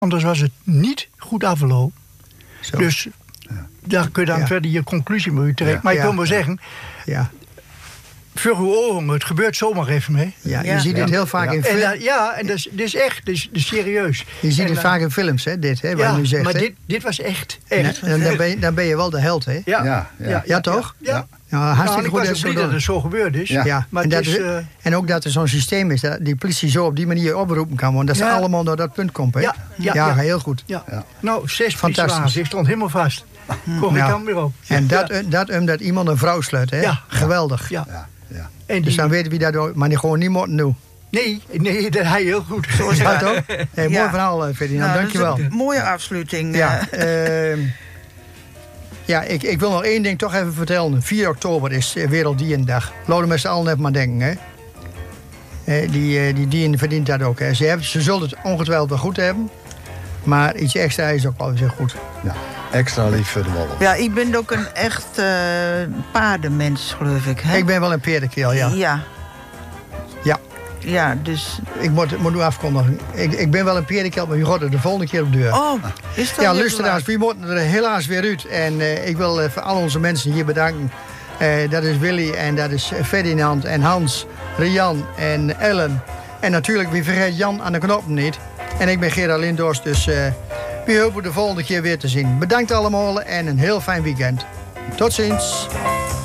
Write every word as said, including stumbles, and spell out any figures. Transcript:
Anders was het niet goed afgelopen. Zo. Dus ja. daar kun je dan ja. verder je conclusie mee trekken. Ja. Maar ik ja. wil maar zeggen, Ja. voor uw ogen, het gebeurt zomaar even mee. Ja, Ja. je ziet het heel vaak Ja. in En, films. uh, ja, en dat is, dat is echt, dat is, dat is serieus. Je ziet en, het uh, vaak in films, hè, dit, hè, wat ja, je nu zegt. maar hè? dit, dit was echt, echt. En, en dan, ben je, dan ben je wel de held, hè? Ja, Ja, ja. Ja, toch? Ja. Ja. Ja, Nou, hartstikke ik goed was dat ook ze blij dat doen. het zo gebeurd is. Ja. Ja, Maar en, het dat is, is, uh, en ook dat er zo'n systeem is, dat die politie zo op die manier oproepen kan worden. Dat ze Ja. allemaal naar dat punt komen. Hè? Ja, ja, ja, ja. heel goed. ja. Ja. Nou, zes Fantastisch. Fantastisch. Ik stond helemaal vast. Kom Ja. ik kan weer op. En dat, Ja. dat omdat iemand een vrouw sluit, hè? Ja. Geweldig. Ja. Ja, ja. En die, Dus dan weten we dat ook, maar die gewoon niet moeten doen. nee, nee, dat hij heel goed. Zoals Ja, toch? Hey, mooi Ja. verhaal, eh, Ferdinand. Nou, Dankjewel. Dat is een mooie afsluiting. Ja, eh. ehm, ja ik, ik wil nog één ding toch even vertellen. vier oktober is eh, Werelddierendag. Laten we met z'n allen even maar denken. Hè. Eh, die, eh, die dieren verdient dat ook. Hè. Ze, hebben, ze zullen het ongetwijfeld wel goed hebben. Maar iets extra is ook wel weer goed. Ja. Extra lief voor de wolf. Ja, ik ben ook een echt uh, paardenmens, geloof ik. Hè? Ik ben wel een peerdenkeel, ja. Ja. Ja. Ja, dus... Ik moet, moet nu afkondigen. Ik, ik ben wel een peerdenkeel, maar je gaat er de volgende keer op deur. Oh, is dat Ja, weer luisteraars, waar? we moeten er helaas weer uit. En uh, ik wil uh, voor al onze mensen hier bedanken. Uh, dat is Willy en dat is Ferdinand en Hans, Rian en Ellen. En natuurlijk, wie vergeet Jan aan de knoppen niet. En ik ben Gerard Lindors, dus uh, we hopen de volgende keer weer te zien. Bedankt allemaal en een heel fijn weekend. Tot ziens.